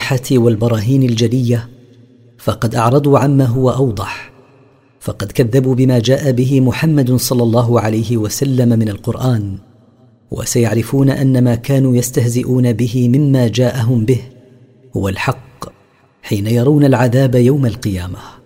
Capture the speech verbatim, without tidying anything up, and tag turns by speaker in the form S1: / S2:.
S1: الواضحة والبراهين الجلية فقد أعرضوا عما هو أوضح، فقد كذبوا بما جاء به محمد صلى الله عليه وسلم من القرآن، وسيعرفون أن ما كانوا يستهزئون به مما جاءهم به هو الحق حين يرون العذاب يوم القيامة.